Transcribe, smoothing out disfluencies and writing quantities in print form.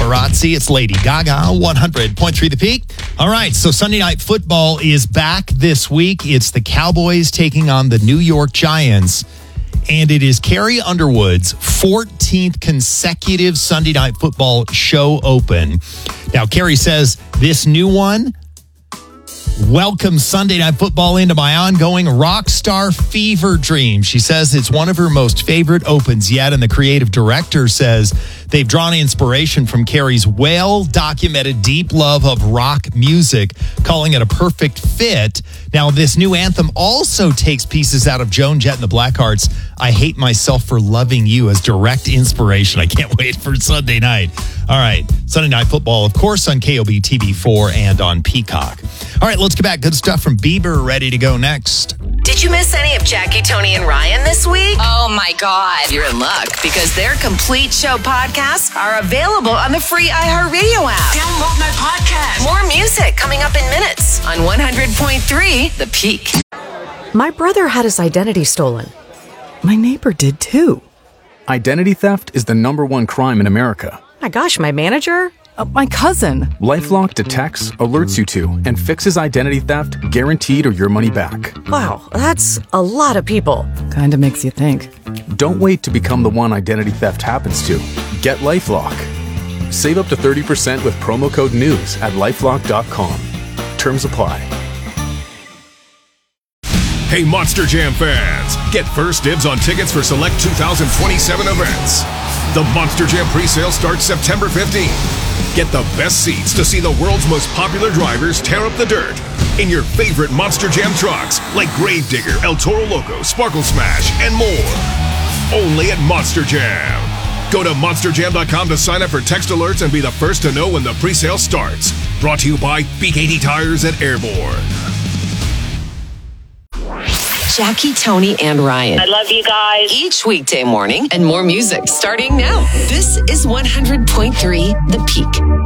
Paparazzi. It's Lady Gaga, 100.3 The Peak. All right, so Sunday Night Football is back this week. It's the Cowboys taking on the New York Giants. And it is Carrie Underwood's 14th consecutive Sunday Night Football show open. Now, Carrie says this new one welcomes Sunday Night Football into my ongoing rock star fever dream. She says it's one of her most favorite opens yet, and the creative director says they've drawn inspiration from Carrie's well-documented deep love of rock music, calling it a perfect fit. Now, this new anthem also takes pieces out of Joan Jett and the Blackhearts' I Hate Myself for Loving You as direct inspiration. I can't wait for Sunday night. All right, Sunday Night Football, of course, on KOB TV4 and on Peacock. All right, let's get back. Good stuff from Bieber ready to go next. Did you miss any of Jackie, Tony, and Ryan this week? Oh, my God. You're in luck because their complete show podcasts are available on the free iHeartRadio app. Download my podcast. More music coming up in minutes on 100.3 The Peak. My brother had his identity stolen. My neighbor did too. Identity theft is the #1 crime in America. My gosh, my manager? My cousin. LifeLock detects, alerts you to, and fixes identity theft guaranteed or your money back. Wow, that's a lot of people. Kinda makes you think. Don't wait to become the one identity theft happens to. Get LifeLock. Save up to 30% with promo code NEWS at LifeLock.com. Terms apply. Hey, Monster Jam fans, get first dibs on tickets for select 2027 events. The Monster Jam pre-sale starts September 15th. Get the best seats to see the world's most popular drivers tear up the dirt in your favorite Monster Jam trucks like Gravedigger, El Toro Loco, Sparkle Smash, and more. Only at Monster Jam. Go to monsterjam.com to sign up for text alerts and be the first to know when the pre-sale starts. Brought to you by B80 Tires at Airborne. Jackie, Tony, and Ryan. I love you guys. Each weekday morning and more music starting now. This is 100.3 The Peak.